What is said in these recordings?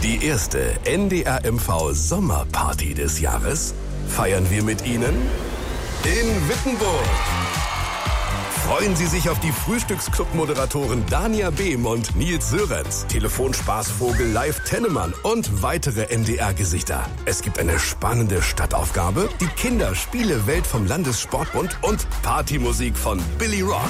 Die erste NDR-MV-Sommerparty des Jahres feiern wir mit Ihnen in Wittenburg. Freuen Sie sich auf die Frühstücksclub-Moderatoren Dania Behm und Nils Sörenz, Telefonspaßvogel Live Tennemann und weitere NDR-Gesichter. Es gibt eine spannende Stadtaufgabe, die Kinderspiele-Welt vom Landessportbund und Partymusik von Billy Rock.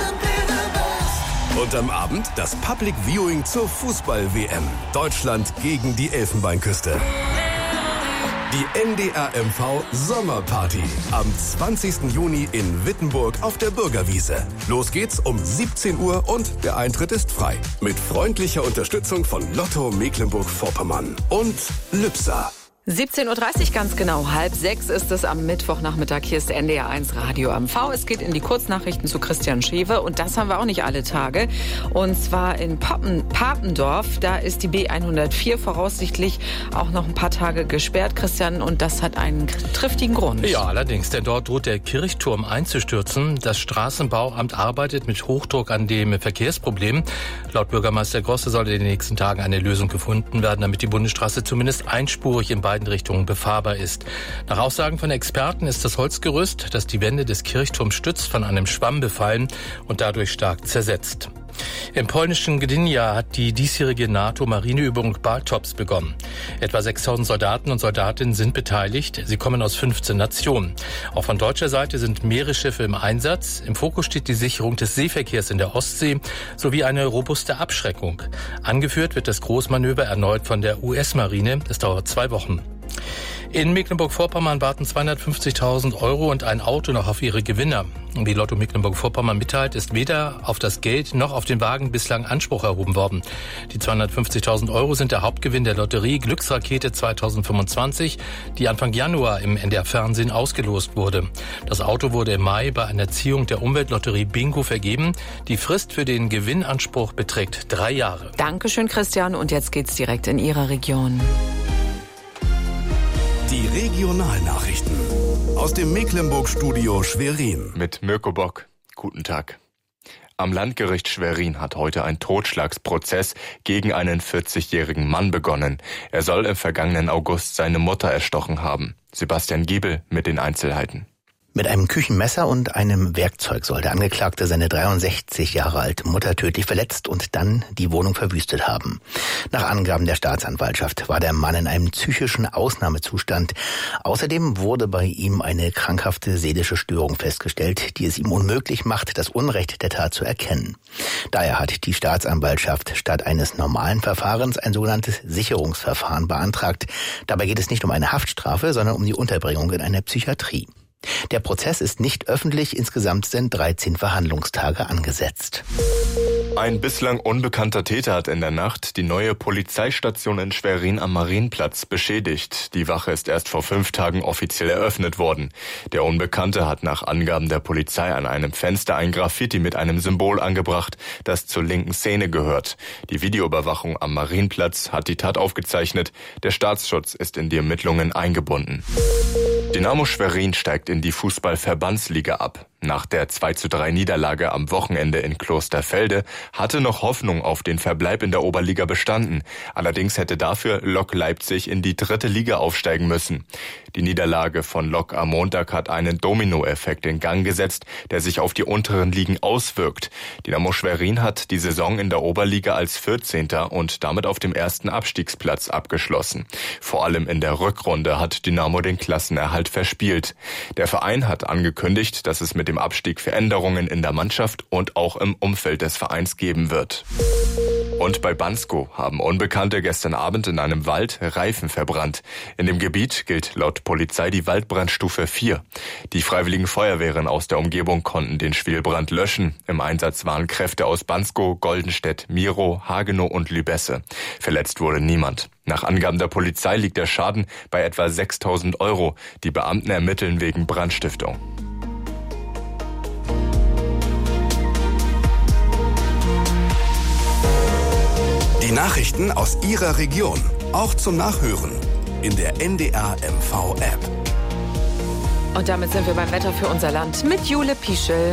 Und am Abend das Public Viewing zur Fußball-WM. Deutschland gegen die Elfenbeinküste. Die NDR-MV Sommerparty am 20. Juni in Wittenburg auf der Bürgerwiese. Los geht's um 17 Uhr und der Eintritt ist frei. Mit freundlicher Unterstützung von Lotto Mecklenburg-Vorpommern und Lübser. 17.30 Uhr ganz genau, 5:30 ist es am Mittwochnachmittag. Hier ist NDR1 Radio MV. Es geht in die Kurznachrichten zu Christian Schewe und das haben wir auch nicht alle Tage. Und zwar in Papendorf, da ist die B104 voraussichtlich auch noch ein paar Tage gesperrt, Christian, und das hat einen triftigen Grund. Ja, allerdings, denn dort droht der Kirchturm einzustürzen. Das Straßenbauamt arbeitet mit Hochdruck an dem Verkehrsproblem. Laut Bürgermeister Grosse soll in den nächsten Tagen eine Lösung gefunden werden, damit die Bundesstraße zumindest einspurig in beiden Richtungen befahrbar ist. Nach Aussagen von Experten ist das Holzgerüst, das die Wände des Kirchturms stützt, von einem Schwamm befallen und dadurch stark zersetzt. Im polnischen Gdynia hat die diesjährige NATO-Marineübung Baltops begonnen. Etwa 6.000 Soldaten und Soldatinnen sind beteiligt. Sie kommen aus 15 Nationen. Auch von deutscher Seite sind Meeresschiffe im Einsatz. Im Fokus steht die Sicherung des Seeverkehrs in der Ostsee sowie eine robuste Abschreckung. Angeführt wird das Großmanöver erneut von der US-Marine. Es dauert 2 Wochen. In Mecklenburg-Vorpommern warten 250.000 € und ein Auto noch auf ihre Gewinner. Wie Lotto Mecklenburg-Vorpommern mitteilt, ist weder auf das Geld noch auf den Wagen bislang Anspruch erhoben worden. Die 250.000 € sind der Hauptgewinn der Lotterie Glücksrakete 2025, die Anfang Januar im NDR-Fernsehen ausgelost wurde. Das Auto wurde im Mai bei einer Ziehung der Umweltlotterie Bingo vergeben. Die Frist für den Gewinnanspruch beträgt 3 Jahre. Dankeschön, Christian. Und jetzt geht's direkt in Ihre Region. Die Regionalnachrichten aus dem Mecklenburg-Studio Schwerin. Mit Mirko Bock. Guten Tag. Am Landgericht Schwerin hat heute ein Totschlagsprozess gegen einen 40-jährigen Mann begonnen. Er soll im vergangenen August seine Mutter erstochen haben. Sebastian Giebel mit den Einzelheiten. Mit einem Küchenmesser und einem Werkzeug soll der Angeklagte seine 63 Jahre alte Mutter tödlich verletzt und dann die Wohnung verwüstet haben. Nach Angaben der Staatsanwaltschaft war der Mann in einem psychischen Ausnahmezustand. Außerdem wurde bei ihm eine krankhafte seelische Störung festgestellt, die es ihm unmöglich macht, das Unrecht der Tat zu erkennen. Daher hat die Staatsanwaltschaft statt eines normalen Verfahrens ein sogenanntes Sicherungsverfahren beantragt. Dabei geht es nicht um eine Haftstrafe, sondern um die Unterbringung in einer Psychiatrie. Der Prozess ist nicht öffentlich, insgesamt sind 13 Verhandlungstage angesetzt. Ein bislang unbekannter Täter hat in der Nacht die neue Polizeistation in Schwerin am Marienplatz beschädigt. Die Wache ist erst vor 5 Tagen offiziell eröffnet worden. Der Unbekannte hat nach Angaben der Polizei an einem Fenster ein Graffiti mit einem Symbol angebracht, das zur linken Szene gehört. Die Videoüberwachung am Marienplatz hat die Tat aufgezeichnet. Der Staatsschutz ist in die Ermittlungen eingebunden. Dynamo Schwerin steigt in die Fußball-Verbandsliga ab. Nach der 2:3 Niederlage am Wochenende in Klosterfelde hatte noch Hoffnung auf den Verbleib in der Oberliga bestanden. Allerdings hätte dafür Lok Leipzig in die 3. Liga aufsteigen müssen. Die Niederlage von Lok am Montag hat einen Dominoeffekt in Gang gesetzt, der sich auf die unteren Ligen auswirkt. Dynamo Schwerin hat die Saison in der Oberliga als 14. und damit auf dem ersten Abstiegsplatz abgeschlossen. Vor allem in der Rückrunde hat Dynamo den Klassenerhalt verspielt. Der Verein hat angekündigt, dass es mit dem Abstieg Veränderungen in der Mannschaft und auch im Umfeld des Vereins geben wird. Und bei Bansko haben Unbekannte gestern Abend in einem Wald Reifen verbrannt. In dem Gebiet gilt laut Polizei die Waldbrandstufe 4. Die freiwilligen Feuerwehren aus der Umgebung konnten den Schwelbrand löschen. Im Einsatz waren Kräfte aus Bansko, Goldenstedt, Miro, Hagenow und Lübesse. Verletzt wurde niemand. Nach Angaben der Polizei liegt der Schaden bei etwa 6.000 €. Die Beamten ermitteln wegen Brandstiftung. Die Nachrichten aus Ihrer Region, auch zum Nachhören in der NDR-MV-App. Und damit sind wir beim Wetter für unser Land mit Jule Pieschel.